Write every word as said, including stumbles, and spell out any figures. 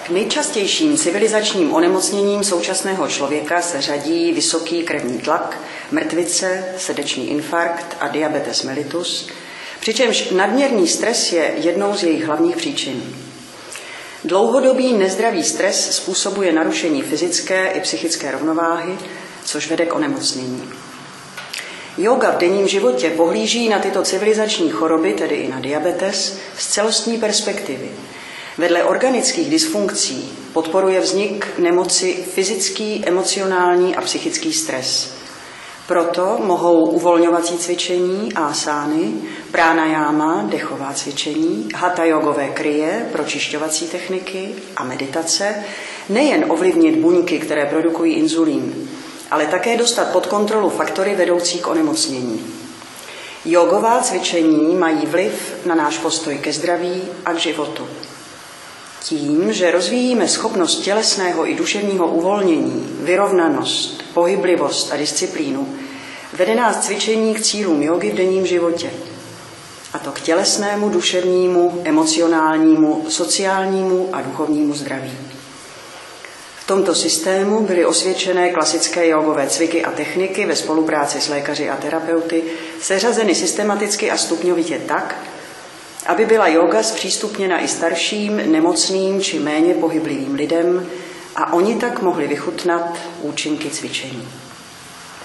K nejčastějším civilizačním onemocněním současného člověka se řadí vysoký krevní tlak, mrtvice, srdeční infarkt a diabetes mellitus, přičemž nadměrný stres je jednou z jejich hlavních příčin. Dlouhodobý nezdravý stres způsobuje narušení fyzické i psychické rovnováhy, což vede k onemocnění. Jóga v denním životě pohlíží na tyto civilizační choroby, tedy i na diabetes, z celostní perspektivy. Vedle organických dysfunkcí podporuje vznik nemoci fyzický, emocionální a psychický stres. Proto mohou uvolňovací cvičení, asány, pránajáma, dechová cvičení, hatha jogové kryje, pročišťovací techniky a meditace nejen ovlivnit buňky, které produkují inzulín, ale také dostat pod kontrolu faktory vedoucí k onemocnění. Jogová cvičení mají vliv na náš postoj ke zdraví a k životu. Tím, že rozvíjíme schopnost tělesného i duševního uvolnění, vyrovnanost, pohyblivost a disciplínu, vede nás cvičení k cílům jógy v denním životě. A to k tělesnému, duševnímu, emocionálnímu, sociálnímu a duchovnímu zdraví. V tomto systému byly osvědčené klasické jogové cviky a techniky ve spolupráci s lékaři a terapeuty seřazeny systematicky a stupňovitě tak, aby byla jóga zpřístupněna i starším, nemocným či méně pohyblivým lidem a oni tak mohli vychutnat účinky cvičení.